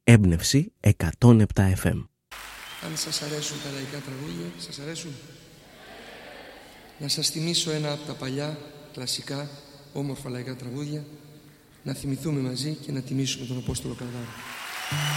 Έμπνευση 107 FM. Αν σας αρέσουν τα λαϊκά τραγούδια, σας αρέσουν? Να σας θυμίσω ένα από τα παλιά, κλασικά, όμορφα λαϊκά τραγούδια, να θυμηθούμε μαζί και να τιμήσουμε τον Απόστολο Καλδάρο.